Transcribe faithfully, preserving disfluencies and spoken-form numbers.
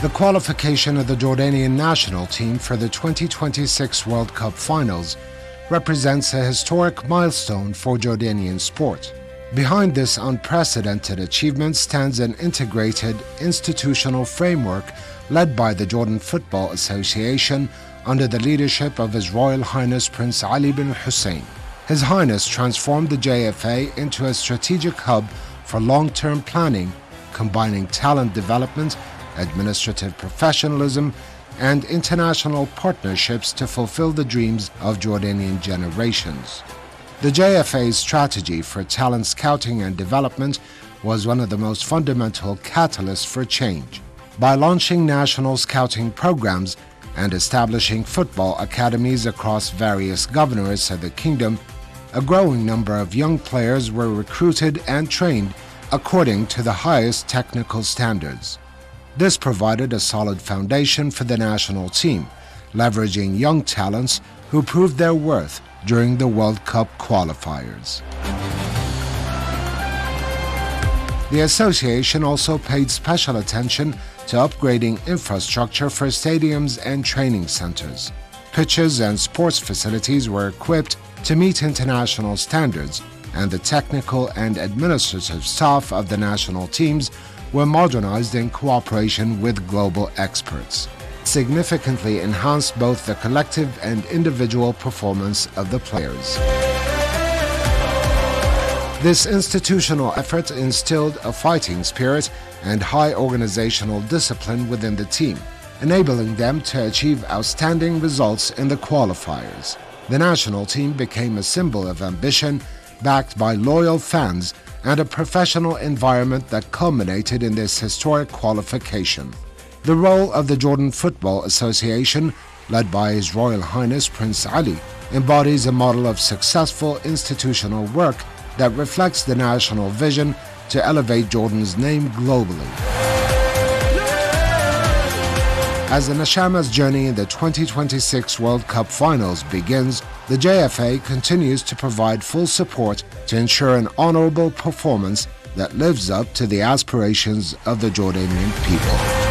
The qualification of the Jordanian national team for the twenty twenty-six World Cup finals represents a historic milestone for Jordanian sport. Behind this unprecedented achievement stands an integrated institutional framework led by the Jordan Football Association under the leadership of His Royal Highness Prince Ali bin Hussein. His Highness transformed the J F A into a strategic hub for long-term planning, combining talent development, administrative professionalism, and international partnerships to fulfill the dreams of Jordanian generations. The J F A's strategy for talent scouting and development was one of the most fundamental catalysts for change. By launching national scouting programs and establishing football academies across various governorates of the kingdom, a growing number of young players were recruited and trained according to the highest technical standards. This provided a solid foundation for the national team, leveraging young talents who proved their worth during the World Cup qualifiers. The association also paid special attention to upgrading infrastructure for stadiums and training centers. Pitches and sports facilities were equipped to meet international standards, and the technical and administrative staff of the national teams were modernized in cooperation with global experts, significantly enhanced both the collective and individual performance of the players. This institutional effort instilled a fighting spirit and high organizational discipline within the team, enabling them to achieve outstanding results in the qualifiers. The national team became a symbol of ambition, backed by loyal fans and a professional environment that culminated in this historic qualification. The role of the Jordan Football Association, led by His Royal Highness Prince Ali, embodies a model of successful institutional work that reflects the national vision to elevate Jordan's name globally. As the Neshama's journey in the twenty twenty-six World Cup finals begins, the J F A continues to provide full support to ensure an honorable performance that lives up to the aspirations of the Jordanian people.